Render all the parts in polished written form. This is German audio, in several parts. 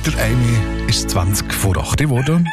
Der eine ist 20 vor 8 geworden.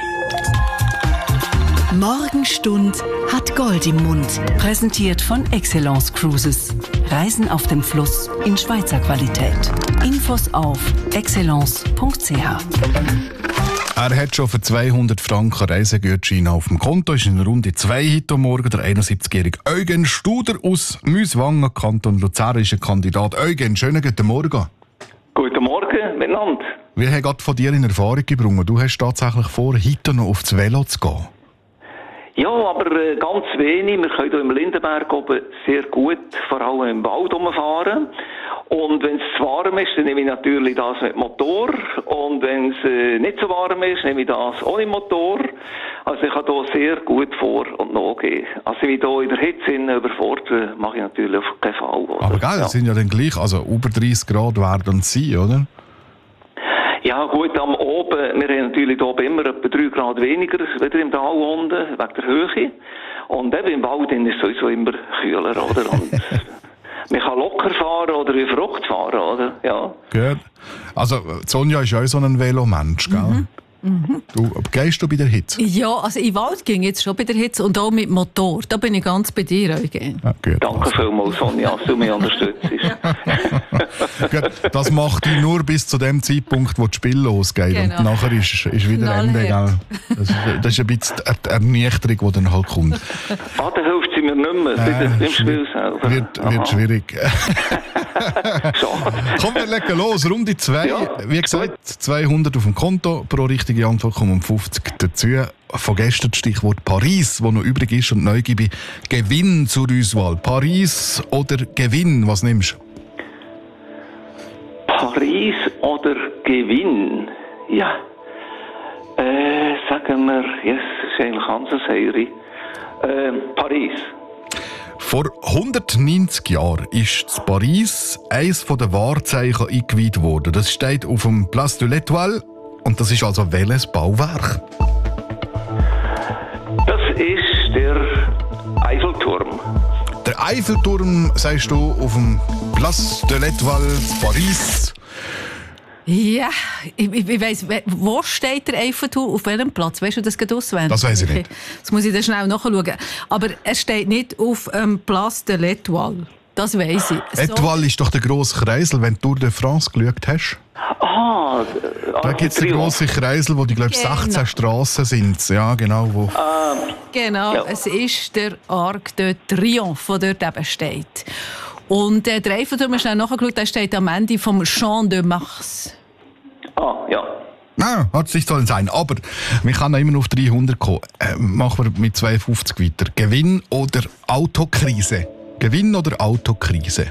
Morgenstund hat Gold im Mund. Präsentiert von Excellence Cruises. Reisen auf dem Fluss in Schweizer Qualität. Infos auf excellence.ch. Er hat schon für 200 Franken Reisegutschein auf dem Konto. Ist in Runde 2 heute Morgen der 71-jährige Eugen Studer aus Müswangen, Kanton Luzern, ist ein Kandidat. Eugen, schönen guten Morgen. Guten Morgen miteinander. Wir haben gerade von dir in Erfahrung gebracht. Du hast tatsächlich vor, heute noch aufs Velo zu gehen. Ja, aber ganz wenig. Wir können hier im Lindenberg oben sehr gut, vor allem im Wald rumfahren. Und wenn es zu warm ist, dann nehme ich natürlich das mit Motor. Und wenn es nicht so warm ist, nehme ich das ohne Motor. Also ich kann hier sehr gut vor- und nachgehen. Also wenn ich hier in der Hitze überfordere, mache ich natürlich auf keinen Fall. Oder? Aber gell, das sind ja dann gleich, also über 30 Grad werden es sein, oder? Ja gut, am Oben, wir haben natürlich hier oben immer etwa 3 Grad weniger wieder im Tal unten, wegen der Höhe. Und eben im Wald ist es sowieso immer kühler, oder? Und man kann locker fahren oder wie verrückt fahren, oder? Ja. Gut. Also Sonja ist ja auch so ein Velomensch, gell? Du, gehst du bei der Hitze? Ja, also in den Wald ging jetzt schon bei der Hitze und auch mit Motor. Da bin ich ganz bei dir, Eugen. Ja, gut. Danke vielmals, Sonja, dass du mich unterstützt. Gut, das macht dich nur bis zu dem Zeitpunkt, wo das Spiel losgeht. Genau. Und nachher ist wieder Ende. Gell? Das ist ein bisschen die Ernüchterung, die dann halt kommt. Ah, dann hilft sie mir nicht mehr beim Spiel selber. Wird schwierig. Schade. Komm, wir legen los. Runde 2. Ja, Wie gesagt, 200 auf dem Konto. Pro richtige Antwort kommen 50 dazu. Von gestern das Stichwort Paris, das noch übrig ist. Und neu gebe ich Gewinn zur Auswahl. Paris oder Gewinn? Was nimmst du? Paris oder Gewinn? Ja. Sagen wir, yes, das ist eigentlich Hansa-Serie. Paris. Vor 190 Jahren ist in Paris eines der Wahrzeichen eingeweiht worden. Das steht auf dem Place de l'Étoile. Und das ist also welches Bauwerk? Das ist der Eiffelturm. Der Eiffelturm, sagst du, auf dem Place de l'Étoile, Paris. Ja, ich weiss, wo steht der Eiffelturm, auf welchem Platz? Weißt du das gerade auswendig? Das weiss ich nicht. Das muss ich dann schnell nachschauen. Aber er steht nicht auf Place de l'Étoile. Das weiss ich. Étoile ist doch der grosse Kreisel, wenn du Tour de France geschaut hast. Ah, Da gibt es den grossen Kreisel, wo die, glaube ich, 16 Strassen sind. Ja, genau. Wo. Genau, Ja. es ist der Arc de Triomphe, der dort eben steht. Und der Eiffelturm, schnell nachgeschaut, der steht am Ende vom Champ de Mars. Ah, ja. Nein, hat es nicht sollen sein. Aber wir können immer noch auf 300 kommen. Machen wir mit 52 weiter. Gewinn oder Autokrise? Gewinn oder Autokrise?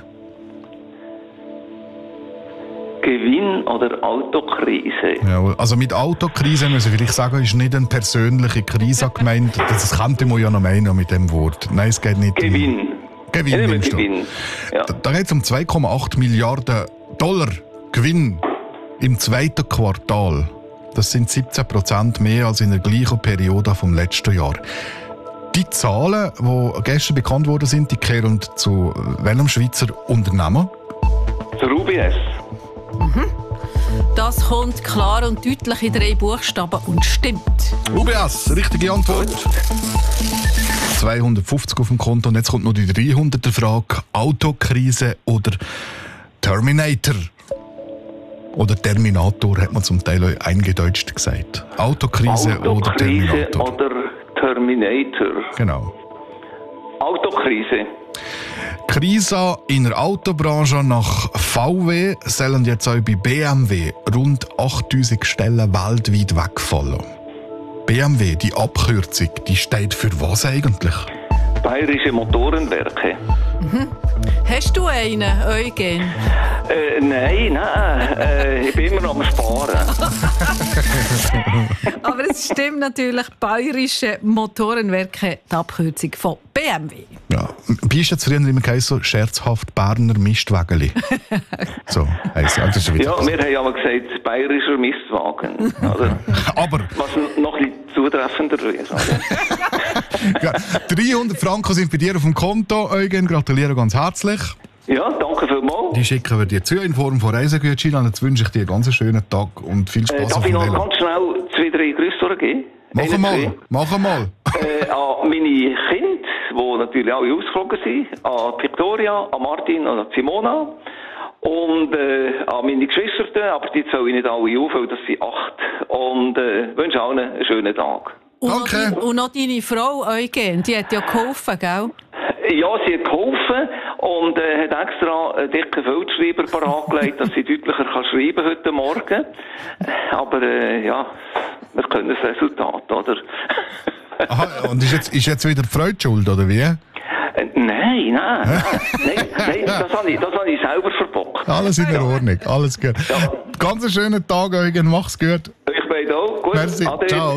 Gewinn oder Autokrise? Ja, also mit Autokrise müssen wir vielleicht sagen, ist nicht eine persönliche Krise gemeint. Das könnte man ja noch meinen mit dem Wort. Nein, es geht nicht Gewinn. Gewinn nimmst du. Gewinn. Ja. Da geht es um 2,8 Milliarden Dollar Gewinn im zweiten Quartal. Das sind 17% mehr als in der gleichen Periode vom letzten Jahr. Die Zahlen, die gestern bekannt worden sind, die kehren zu welchem Schweizer Unternehmen? Der UBS. Das kommt klar und deutlich in 3 Buchstaben und stimmt. UBS, richtige Antwort. 250 auf dem Konto und jetzt kommt noch die 300er Frage. Autokrise oder Terminator? Oder Terminator, hat man zum Teil auch eingedeutscht gesagt. Autokrise oder Terminator? Oder Terminator. Genau. Autokrise. Krise in der Autobranche nach VW sollen jetzt auch bei BMW rund 8000 Stellen weltweit wegfallen. BMW, die Abkürzung, die steht für was eigentlich? Bayerische Motorenwerke. Hast du einen, Eugen? Nein. Ich bin immer noch am Sparen. Aber es stimmt natürlich, Bayerische Motorenwerke, die Abkürzung von BMW. Ja, bist jetzt früher immer geheißen, so scherzhaft Berner Mistwägeli. So heisst es. Das ist Ja, wir haben ja mal gesagt, bayerischer Mistwagen. Oder? Aber Was noch ein bisschen zutreffender ist. Oder? ja, 300 Franken sind bei dir auf dem Konto, Eugen. Gratuliere ganz herzlich. Ja, danke vielmals. Die schicken wir dir zu in Form von Reisegutscheinen. Jetzt wünsche ich dir einen ganz schönen Tag und viel Spaß auf Darf ich dem noch Velo. ganz schnell 2-3 Grüße durchgeben? Mach mal. An meine Kinder, die natürlich alle ausgeflogen sind, an Victoria, an Martin und an Simona und an meine Geschwister, aber die zähle ich nicht alle auf, weil das sind 8 und wünsche allen einen schönen Tag. Danke. Und noch deine Frau, Eugen, die hat ja geholfen, gell? Ja, sie hat geholfen und hat extra einen dicken Feldschreiber parat gelegt, dass sie deutlicher kann schreiben heute Morgen. Aber ja, wir können das Resultat, oder? Aha, und ist jetzt wieder die Freude schuld, oder wie? Nein, das habe ich selber verbockt. Alles in der Ordnung, alles gut. Ja. Ganz einen schönen Tag, Eugen, mach's gut. Ich beide auch. Gut, Merci, Ade. ciao.